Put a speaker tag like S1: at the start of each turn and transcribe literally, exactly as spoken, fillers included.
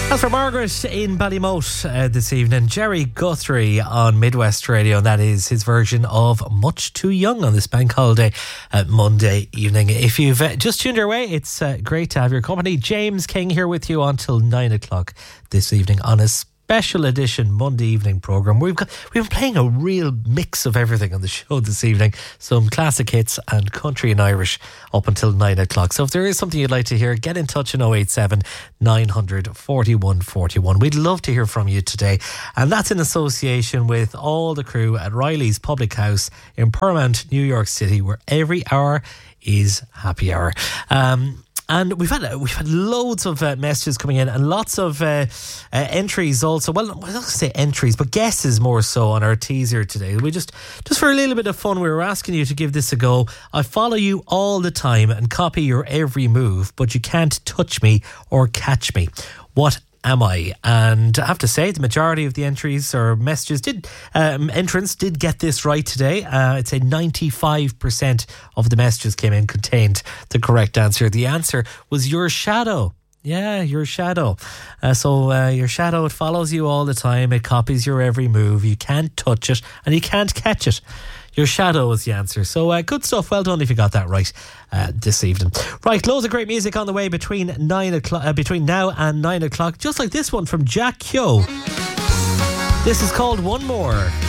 S1: As for Margaret in Ballymote uh, this evening, Jerry Guthrie on Midwest Radio, and that is his version of Much Too Young on this bank holiday uh, Monday evening. If you've uh, just tuned your way, it's uh, great to have your company. James King here with you until nine o'clock this evening on a special edition Monday evening programme. We've got we've been playing a real mix of everything on the show this evening. Some classic hits and country and Irish up until nine o'clock. So if there is something you'd like to hear, get in touch in oh eight seven, nine hundred, forty-one forty-one. We'd love to hear from you today. And that's in association with all the crew at Riley's Public House in Paramount, New York City, where every hour is happy hour. Um... And we've had we've had loads of uh, messages coming in and lots of uh, uh, entries also. Well, I was going to say entries, but guesses more so on our teaser today. We just, just for a little bit of fun, we were asking you to give this a go. I follow you all the time and copy your every move, but you can't touch me or catch me. What am I? And I have to say, the majority of the entries or messages did, um, entrants did get this right today. Uh, I'd say ninety-five percent of the messages came in contained the correct answer. The answer was your shadow. Yeah, your shadow. Uh, so uh, your shadow, it follows you all the time. It copies your every move. You can't touch it and you can't catch it. Your shadow is the answer. So uh, good stuff. Well done if you got that right uh, this evening. Right, loads of great music on the way between nine o'clock, uh, between now and nine o'clock. Just like this one from Jack Kyo. This is called One More.